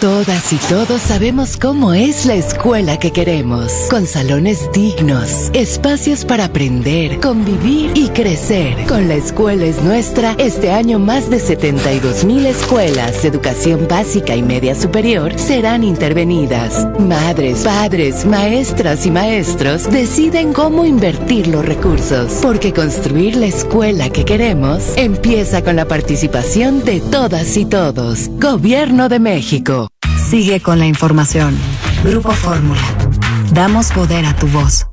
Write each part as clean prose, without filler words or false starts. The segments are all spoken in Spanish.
Todas y todos sabemos cómo es la escuela que queremos, con salones dignos, espacios para aprender, convivir y crecer. Con La Escuela es Nuestra, este año más de 72,000 escuelas de educación básica y media superior serán intervenidas. Madres, padres, maestras y maestros deciden cómo invertir los recursos, porque construir la escuela que queremos empieza con la participación de todas y todos. Gobierno de México. Sigue con la información. Grupo Fórmula. Damos poder a tu voz.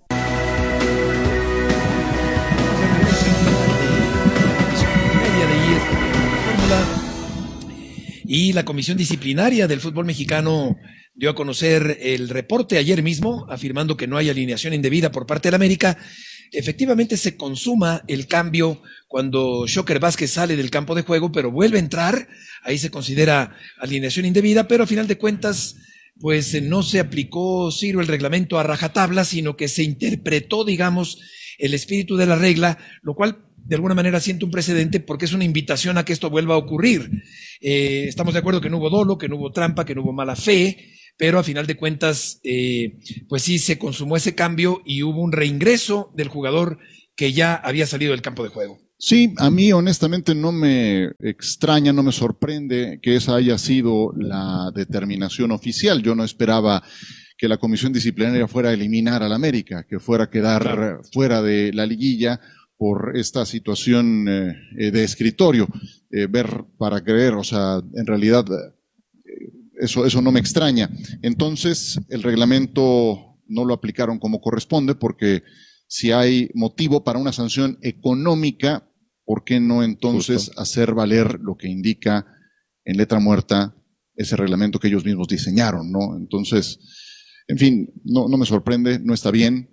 Y la Comisión Disciplinaria del Fútbol Mexicano dio a conocer el reporte ayer mismo, afirmando que no hay alineación indebida por parte del América. Efectivamente se consuma el cambio cuando Shocker Vázquez sale del campo de juego, pero vuelve a entrar. Ahí se considera alineación indebida, pero a final de cuentas, pues no se aplicó, Ciro, el reglamento a rajatabla, sino que se interpretó, digamos, el espíritu de la regla, lo cual de alguna manera siente un precedente porque es una invitación a que esto vuelva a ocurrir. Estamos de acuerdo que no hubo dolo, que no hubo trampa, que no hubo mala fe, pero a final de cuentas, pues sí se consumó ese cambio y hubo un reingreso del jugador que ya había salido del campo de juego. Sí, a mí honestamente no me extraña, no me sorprende que esa haya sido la determinación oficial. Yo no esperaba que la comisión disciplinaria fuera a eliminar al América, que fuera a quedar fuera de la liguilla por esta situación de escritorio. Ver para creer, o sea, en realidad eso no me extraña. Entonces, el reglamento no lo aplicaron como corresponde, porque si hay motivo para una sanción económica, ¿por qué no entonces hacer valer lo que indica en letra muerta ese reglamento que ellos mismos diseñaron, ¿no? Entonces, en fin, no me sorprende, no está bien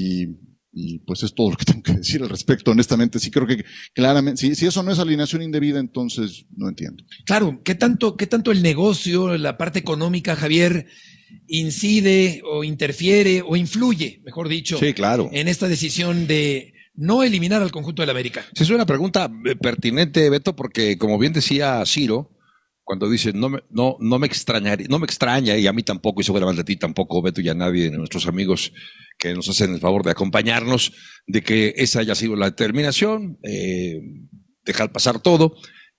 y pues es todo lo que tengo que decir al respecto. Honestamente, sí creo que claramente, si eso no es alineación indebida, entonces no entiendo. Claro, ¿qué tanto el negocio, la parte económica, Javier, incide o interfiere o influye, mejor dicho, sí, claro, en esta decisión de no eliminar al conjunto del América? Sí, es una pregunta pertinente, Beto, porque como bien decía Ciro, cuando dice no me extraña, y a mí tampoco, y seguramente a ti tampoco, Beto, y a nadie de nuestros amigos que nos hacen el favor de acompañarnos, de que esa haya sido la determinación, dejar pasar todo,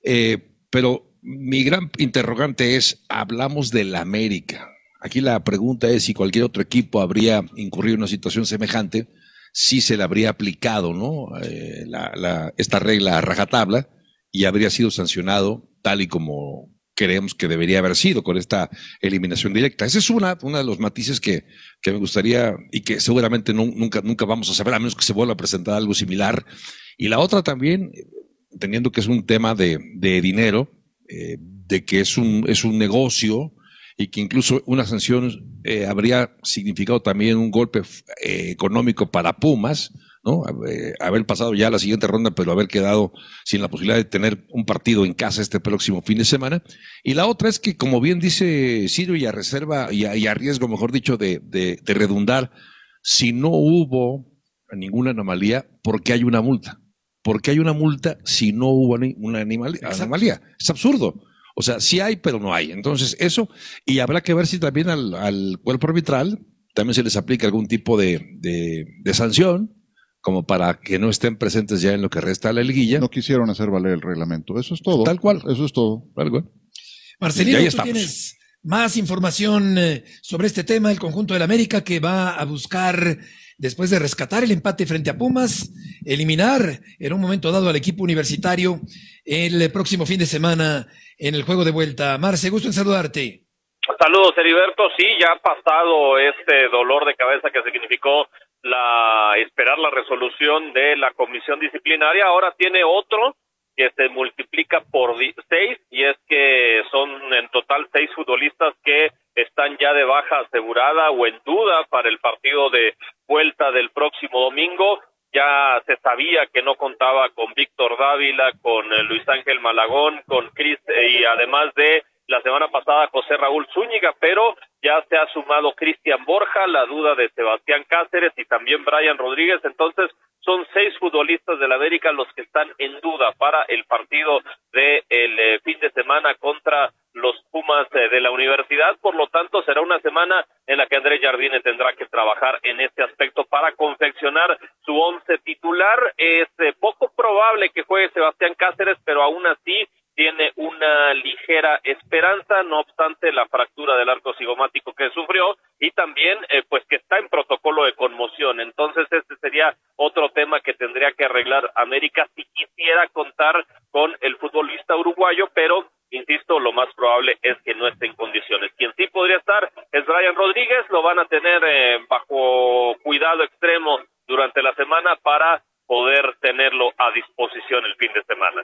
pero mi gran interrogante es, hablamos del América. Aquí la pregunta es si cualquier otro equipo habría incurrido en una situación semejante, si se le habría aplicado, ¿no? Esta regla a rajatabla y habría sido sancionado tal y como creemos que debería haber sido con esta eliminación directa. Ese es una de los matices que me gustaría y que seguramente nunca vamos a saber, a menos que se vuelva a presentar algo similar. Y la otra también, entendiendo que es un tema de dinero, de que es un negocio y que incluso una sanción habría significado también un golpe económico para Pumas, ¿no? Haber pasado ya a la siguiente ronda, pero haber quedado sin la posibilidad de tener un partido en casa este próximo fin de semana. Y la otra es que, como bien dice Ciro, y a reserva y a riesgo, mejor dicho, de redundar, si no hubo ninguna anomalía, ¿por qué hay una multa? ¿Por qué hay una multa si no hubo una anomalía? Es absurdo. O sea, sí hay, pero no hay. Entonces, eso, y habrá que ver si también al cuerpo arbitral también se les aplica algún tipo de sanción, como para que no estén presentes ya en lo que resta de la liguilla. No quisieron hacer valer el reglamento. Eso es todo. Tal cual. Eso es todo. Tal cual. Marcelino, tú tienes más información sobre este tema, el conjunto del América que va a buscar, después de rescatar el empate frente a Pumas, eliminar en un momento dado al equipo universitario el próximo fin de semana en el juego de vuelta. Marce, gusto en saludarte. Saludos, Heriberto. Sí, ya ha pasado este dolor de cabeza que significó esperar la resolución de la comisión disciplinaria. Ahora tiene otro que se multiplica por 6, y es que son en total 6 futbolistas que están ya de baja asegurada o en duda para el partido de vuelta del próximo domingo. Ya se sabía que no contaba con Víctor Dávila, con Luis Ángel Malagón, con Cris, y además de la semana pasada José Raúl Zúñiga, pero ya se ha sumado Cristian Borja, la duda de Sebastián Cáceres y también Brian Rodríguez. Entonces son 6 futbolistas del América los que están en duda para el partido del fin de semana contra los Pumas Pumas de la universidad. Por lo tanto, será una semana en la que Andrés Jardine tendrá que trabajar en este aspecto para confeccionar su once titular. Es poco probable que juegue Sebastián Cáceres, pero aún así tiene una ligera esperanza, no obstante la fractura del arco cigomático que sufrió y también pues que está en protocolo de conmoción. Entonces este sería otro tema que tendría que arreglar América si quisiera contar con el futbolista uruguayo, pero insisto, lo más probable es que no esté en condiciones. Quien sí podría estar es Brian Rodríguez, lo van a tener bajo cuidado extremo durante la semana para poder tenerlo a disposición el fin de semana.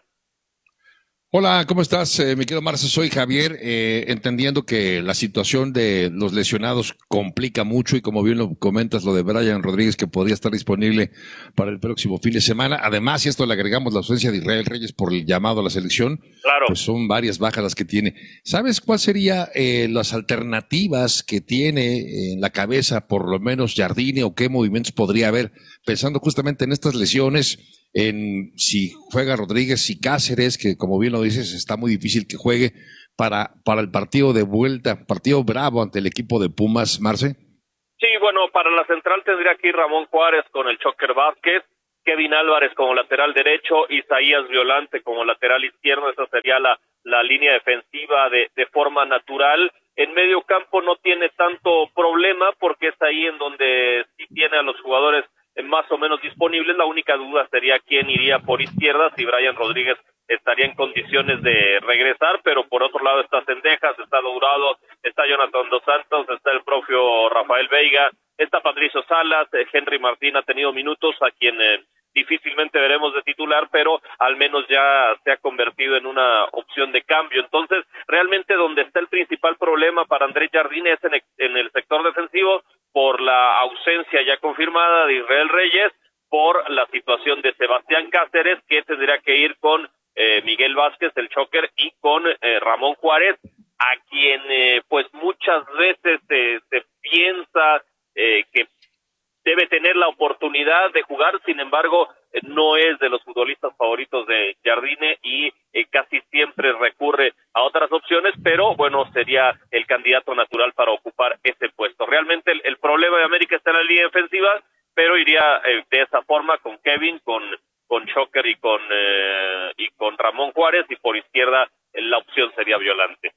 Hola, ¿cómo estás? Mi querido Marce, soy Javier, entendiendo que la situación de los lesionados complica mucho y como bien lo comentas, lo de Brian Rodríguez que podría estar disponible para el próximo fin de semana. Además, si esto le agregamos la ausencia de Israel Reyes por el llamado a la selección, claro, pues son varias bajas las que tiene. ¿Sabes cuál sería las alternativas que tiene en la cabeza por lo menos Jardine o qué movimientos podría haber pensando justamente en estas lesiones? En si juega Rodríguez, si Cáceres, que como bien lo dices, está muy difícil que juegue para el partido de vuelta, partido bravo ante el equipo de Pumas, Marce. Sí, bueno, para la central tendría que ir Ramón Juárez con el Choker Vázquez, Kevin Álvarez como lateral derecho, Isaías Violante como lateral izquierdo. Esa sería la línea defensiva de forma natural. En medio campo no tiene tanto problema porque es ahí en donde sí tiene a los jugadores más o menos disponibles. La única duda sería quién iría por izquierda, si Brian Rodríguez estaría en condiciones de regresar, pero por otro lado está Cendejas, está Dourado, está Jonathan Dos Santos, está el propio Rafael Veiga, está Patricio Salas, Henry Martín ha tenido minutos, a quien difícilmente veremos de titular, pero al menos ya se ha convertido en una opción de cambio. Entonces, realmente donde está el principal problema para Andrés Jardine es en el sector defensivo, por la ausencia ya confirmada de Israel Reyes, por la situación de Sebastián Cáceres, que tendría que ir con Miguel Vázquez, el Choker, y con Ramón Juárez, a quien pues muchas veces se piensa que debe tener la oportunidad de jugar. Sin embargo, no es de los futbolistas favoritos de Jardine y casi siempre recurre a otras opciones, pero bueno, sería el candidato natural para ocupar ese puesto. Realmente el problema de América está en la línea defensiva, pero iría de esa forma con Kevin, con Choker y con Ramón Juárez, y por izquierda la opción sería Violante.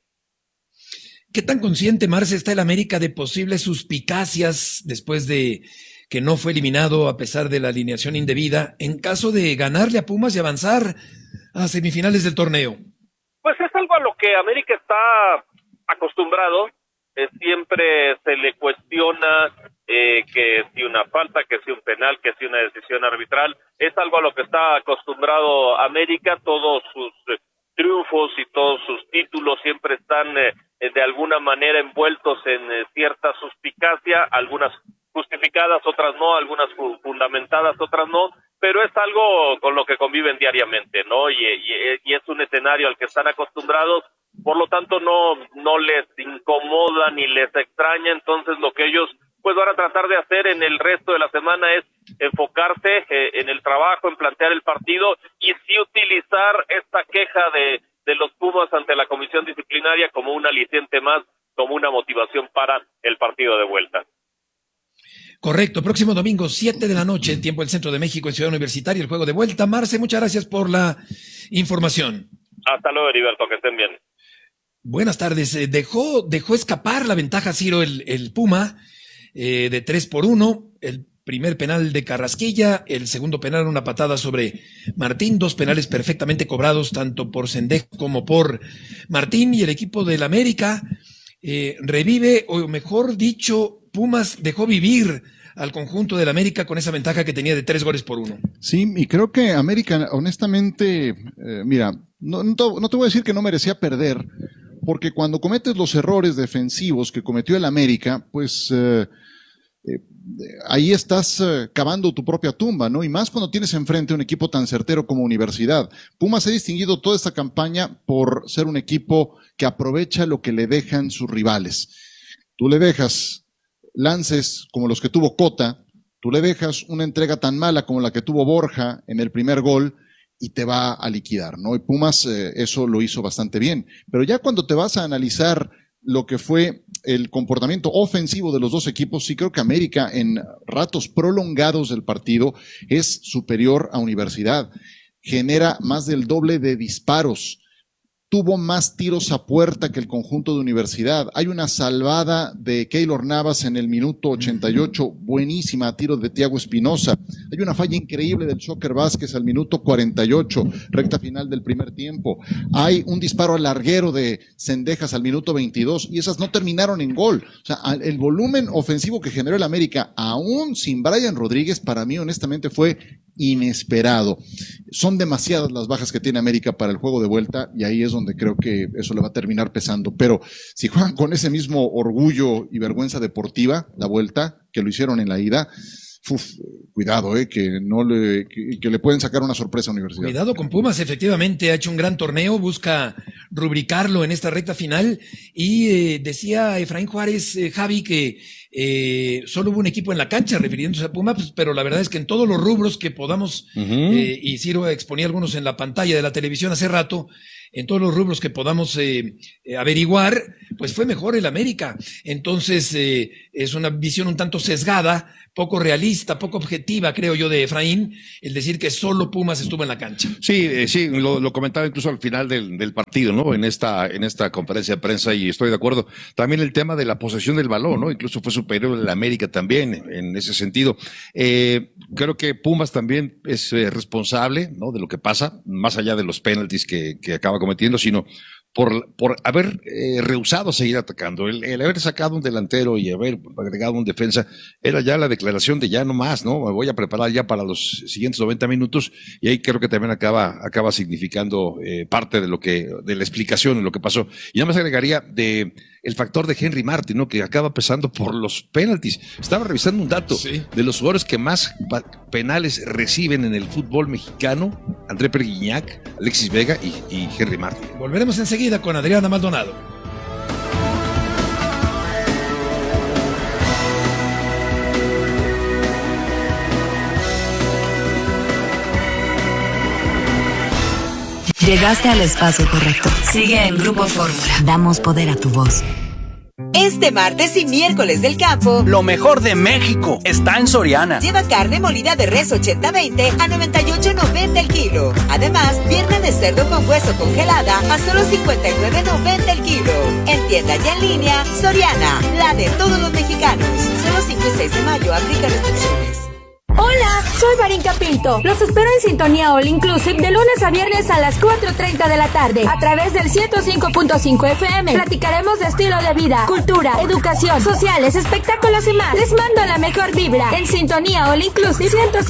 ¿Qué tan consciente, Marce, está el América de posibles suspicacias después de que no fue eliminado a pesar de la alineación indebida, en caso de ganarle a Pumas y avanzar a semifinales del torneo? Pues es algo a lo que América está acostumbrado. Siempre se le cuestiona que si una falta, que si un penal, que si una decisión arbitral. Es algo a lo que está acostumbrado América. Todos sus triunfos y todos sus títulos siempre están de alguna manera envueltos en cierta suspicacia, algunas justificadas, otras no, algunas fundamentadas, otras no, pero es algo con lo que conviven diariamente, ¿no? Y es un escenario al que están acostumbrados, por lo tanto no les incomoda ni les extraña. Entonces lo que ellos pues van a tratar de hacer en el resto de la semana es enfocarse en el trabajo, en plantear el partido y sí utilizar esta queja de los Pumas ante la comisión disciplinaria como un aliciente más, como una motivación para el partido de vuelta. Correcto, próximo domingo, 7 de la noche, tiempo del Centro de México, en Ciudad Universitaria, el juego de vuelta. Marce, muchas gracias por la información. Hasta luego, Heriberto, que estén bien. Buenas tardes. Dejó escapar la ventaja, Ciro, el Puma, de 3-1. El primer penal de Carrasquilla, el segundo penal, una patada sobre Martín, 2 penales perfectamente cobrados, tanto por Cendejas como por Martín, y el equipo del América revive, o mejor dicho, Pumas dejó vivir al conjunto del América con esa ventaja que tenía de 3-1. Sí, y creo que América, honestamente, mira, no te voy a decir que no merecía perder, porque cuando cometes los errores defensivos que cometió el América, pues ahí estás cavando tu propia tumba, ¿no? Y más cuando tienes enfrente un equipo tan certero como Universidad. Pumas se ha distinguido toda esta campaña por ser un equipo que aprovecha lo que le dejan sus rivales. Tú le dejas lances como los que tuvo Cota, tú le dejas una entrega tan mala como la que tuvo Borja en el primer gol, y te va a liquidar, ¿no? Y Pumas eso lo hizo bastante bien. Pero ya cuando te vas a analizar lo que fue el comportamiento ofensivo de los dos equipos, sí creo que América en ratos prolongados del partido es superior a Universidad. Genera más del doble de disparos. Tuvo más tiros a puerta que el conjunto de Universidad. Hay una salvada de Keylor Navas en el minuto 88, buenísima, a tiro de Thiago Espinosa. Hay una falla increíble del Shocker Vázquez al minuto 48, recta final del primer tiempo. Hay un disparo al larguero de Cendejas al minuto 22 y esas no terminaron en gol. O sea, el volumen ofensivo que generó el América, aún sin Brian Rodríguez, para mí honestamente fue inesperado. Son demasiadas las bajas que tiene América para el juego de vuelta y ahí es donde creo que eso le va a terminar pesando. Pero si juegan con ese mismo orgullo y vergüenza deportiva, la vuelta, que lo hicieron en la ida, cuidado, que le pueden sacar una sorpresa a Universidad. Cuidado con Pumas, efectivamente ha hecho un gran torneo, busca rubricarlo en esta recta final y decía Efraín Juárez, Javi, que solo hubo un equipo en la cancha refiriéndose a Pumas, pero la verdad es que en todos los rubros que podamos, y Ciro exponía algunos en la pantalla de la televisión hace rato, en todos los rubros que podamos averiguar, pues fue mejor el América. Entonces, es una visión un tanto sesgada, poco realista, poco objetiva, creo yo, de Efraín, el decir que solo Pumas estuvo en la cancha. Sí, lo comentaba incluso al final del partido, ¿no? En esta conferencia de prensa, y estoy de acuerdo. También el tema de la posesión del balón, ¿no? Incluso fue superior el América también, en ese sentido. Creo que Pumas también es responsable, ¿no? De lo que pasa, más allá de los penaltis que acaba cometiendo, sino por haber rehusado seguir atacando. El haber sacado un delantero y haber agregado un defensa era ya la declaración de ya no más, ¿no? Me voy a preparar ya para los siguientes 90 minutos, y ahí creo que también acaba significando parte de la explicación de lo que pasó. Y nada más agregaría el factor de Henry Martin, ¿no? Que acaba pesando por los penaltis. Estaba revisando un dato de los jugadores que más penales reciben en el fútbol mexicano: André Pierre Gignac, Alexis Vega y Henry Martin. Volveremos enseguida con Adriana Maldonado. Llegaste al espacio correcto. Sigue en Grupo Fórmula. Damos poder a tu voz. Este martes y miércoles del campo, lo mejor de México está en Soriana. Lleva carne molida de res 80-20 a 98.90 el kilo. Además, pierna de cerdo con hueso congelada a solo 59.90 el kilo. En tienda y en línea, Soriana, la de todos los mexicanos. Solo 5 y 6 de mayo, aplica restricciones. Hola, soy Marinka Pinto. Los espero en Sintonía All Inclusive de lunes a viernes a las 4:30 de la tarde a través del 105.5 FM. Platicaremos de estilo de vida, cultura, educación, sociales, espectáculos y más. Les mando la mejor vibra en Sintonía All Inclusive 105.